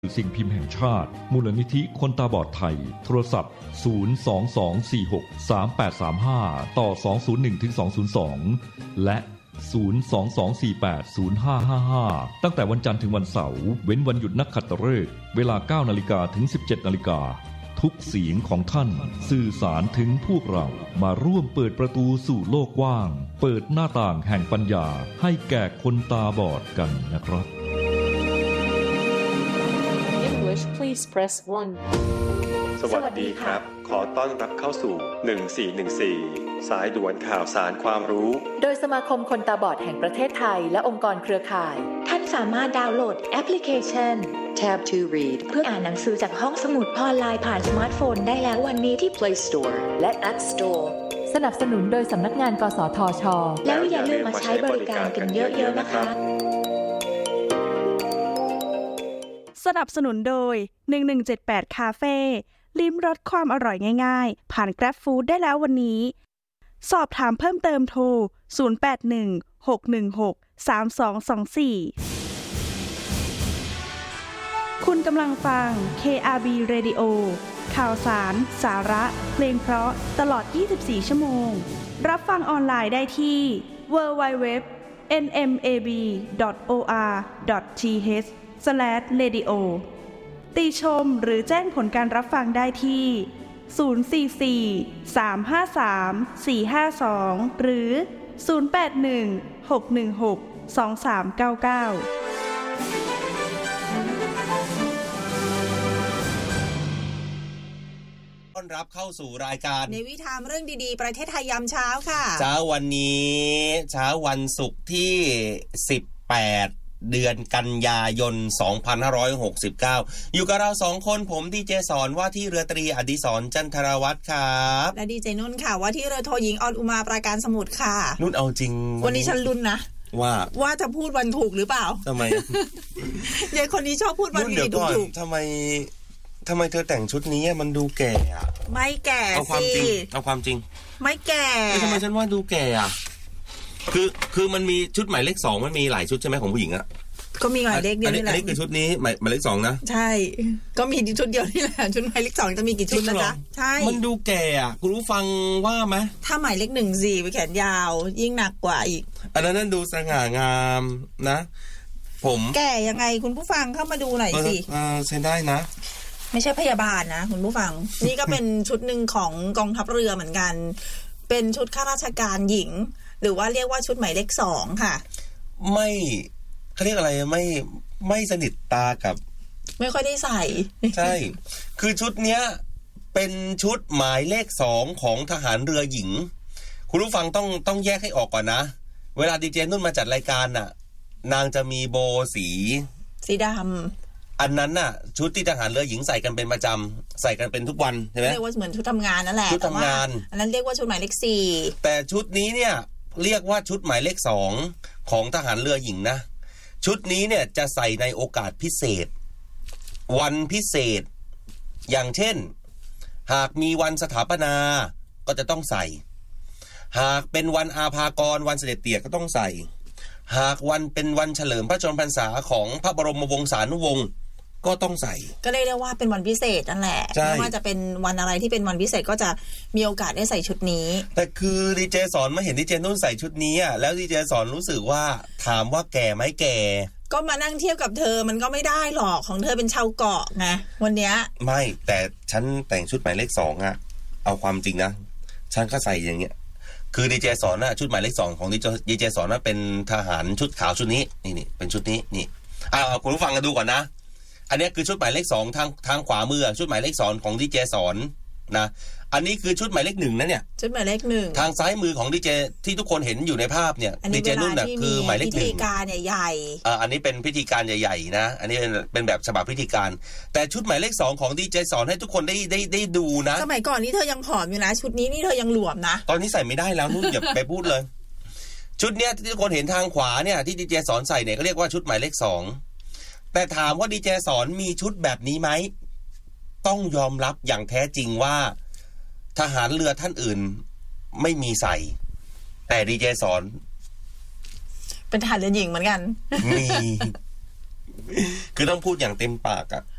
สิ่งพิมพ์แห่งชาติมูลนิธิคนตาบอดไทยโทรศัพท์022463835ต่อ201-202และ022480555ตั้งแต่วันจันทร์ถึงวันเสาร์เว้นวันหยุดนักขัตฤกษ์เวลา 9:00 นถึง 17:00 นทุกเสียงของท่านสื่อสารถึงพวกเรามาร่วมเปิดประตูสู่โลกกว้างเปิดหน้าต่างแห่งปัญญาให้แก่คนตาบอดกันนะครับ Please press 1 สวัสดีครับขอต้อนรับเข้าสู่1414สายด่วนข่าวสารความรู้โดยสมาคมคนตาบอดแห่งประเทศไทยและองค์กรเครือข่ายท่านสามารถดาวน์โหลดแอปพลิเคชัน Tab to Read เพื่ออ่านหนังสือจากห้องสมุดออนไลน์ผ่านสมาร์ทโฟนได้แล้ววันนี้ที่ Play Store และ App Store สนับสนุนโดยสำนักงานกสทช. แล้วอย่าลืมมาใช้บริการกันเยอะๆนะคะสนับสนุนโดย1178คาเฟ่ลิ้มรสความอร่อยง่ายๆผ่าน Grab Food ได้แล้ววันนี้สอบถามเพิ่มเติมโทร0816163224คุณกำลังฟัง KRB Radio ข่าวสารสาระเพลงเพราะตลอด24ชั่วโมงรับฟังออนไลน์ได้ที่ www.nmab.or.th/radio ติชมหรือแจ้งผลการรับฟังได้ที่044-353-452หรือ081-616-2399 ต้อนรับเข้าสู่รายการในวิถีเรื่องดีๆประเทศไทยยามเช้าค่ะเช้าวันนี้เช้าวันศุกร์ที่18เดือนกันยายน2569อยู่กับเรา2คนผมดีเจสอนว่าที่เรือตรีอดิศรจันทรวัฒน์ครับและดีเจนุ่นค่ะว่าที่เรือโทหญิงออนอุมาปราการสมุทรค่ะนุ่นเอาจริงวันนี้ฉันลุ้นนะว่าจะพูดวันถูกหรือเปล่าทำไมยายคนนี้ชอบพูดวันผิดถูกทำไมเธอแต่งชุดนี้มันดูแก่อะไม่แก่สิเอาความจริงไม่แก่ทำไมฉันว่าดูแก่อะคือมันมีชุดหมายเลข2มันมีหลายชุดใช่ไหมของผู้หญิงอะก็มีหมายเลขเดียวนี่แหละอันนี้คือชุดนี้หมายเลข2นะใช่ก็มีชุดเดียวนี่แหละชุดหมายเลข2จะมีกี่ชุดนะจ๊ะใช่มันดูแก่อะคุณผู้ฟังว่าไหมถ้าหมายเลข1สิไปแขนยาวยิ่งหนักกว่าอีกอันนั้นดูสง่างามนะผมแก่ยังไงคุณผู้ฟังเข้ามาดูหน่อยสิใช้ได้นะไม่ใช่พยาบาลนะคุณผู้ฟังนี่ก็เป็นชุดหนึ่งของกองทัพเรือเหมือนกันเป็นชุดข้าราชการหญิงหรือว่าเรียกว่าชุดหมายเลข2ค่ะไม่เขาเรียกอะไรไม่สนิทตากับไม่ค่อยได้ใส่ใช่คือชุดเนี้ยเป็นชุดหมายเลข2ของทหารเรือหญิงคุณผู้ฟังต้องแยกให้ออกก่อนนะเวลาดีเจนุ่นมาจัดรายการน่ะนางจะมีโบสีดำอันนั้นน่ะชุดที่ทหารเรือหญิงใส่กันเป็นประจำใส่กันเป็นทุกวันใช่ไหมเรียกว่าเหมือนชุดทำงานนั่นแหละชุดทำงานอันนั้นเรียกว่าชุดหมายเลข4 แต่ชุดนี้เนี่ยเรียกว่าชุดหมายเลข2ของทหารเรือหญิงนะชุดนี้เนี่ยจะใส่ในโอกาสพิเศษวันพิเศษอย่างเช่นหากมีวันสถาปนาก็จะต้องใส่หากเป็นวันอาภากรวันเสด็จเตี่ยก็ต้องใส่หากวันเป็นวันเฉลิมพระชนมพรรษาของพระบรมวงศานุวงศ์ก็ต้องใส่ก็เรียกได้ว่าเป็นวันพิเศษนั่นแหละไม่ว่าจะเป็นวันอะไรที่เป็นวันพิเศษก็จะมีโอกาสได้ใส่ชุดนี้แต่คือดีเจสอนมาเห็นดีเจนุ่นใส่ชุดนี้อ่ะแล้วดีเจสอนรู้สึกว่าถามว่าแก่ไหมแก่ก็มานั่งเทียบกับเธอมันก็ไม่ได้หรอกของเธอเป็นชาวเกาะไงวันเนี้ยไม่แต่ฉันแต่งชุดหมายเลข2อ่ะเอาความจริงนะฉันก็ใส่อย่างเงี้ยคือดีเจสอนน่ะชุดหมายเลข2ของดีเจสอนน่ะเป็นทหารชุดขาวชุดนี้นี่เป็นชุดนี้นี่เอาคุณผู้ฟังกันดูก่อนนะอันนี้คือชุดหมายเลข2ทางขวามือชุดหมายเลข2ของดีเจสอนนะอันนี้คือชุดหมายเลข1นะเนี่ยชุดหมายเลข1 ทางซ้ายมือของดีเจที่ทุกคนเห็นอยู่ในภาพเนี่ยดีเจนุ่นน่ะคือหมายเลข1 พิธีการใหญ่อันนี้เป็นพิธีการใหญ่ๆนะอันนี้เป็นแบบฉบับพิธีการแต่ชุดหมายเลข2ของดีเจสอนให้ทุกคนได้ดูนะสมัยก่อนนี่เธอยังผอมอยู่นะชุดนี้นี่เธอยังหลวมนะตอนนี้ใส่ไม่ได้แล้วนุ่นอย่าไปพูดเลยชุดเนี้ยที่ทุกคนเห็นทางขวาเนี่ยที่ดีเจสอนใส่เนี่ยก็เรียกว่าชุดหมายเลข2แต่ถามว่าดีเจสอนมีชุดแบบนี้ไหมต้องยอมรับอย่างแท้จริงว่าทหารเรือท่านอื่นไม่มีใส่แต่ดีเจสอนเป็นทหารเรือหญิงเหมือนกันมีคือต้องพูดอย่างเต็มปากอะ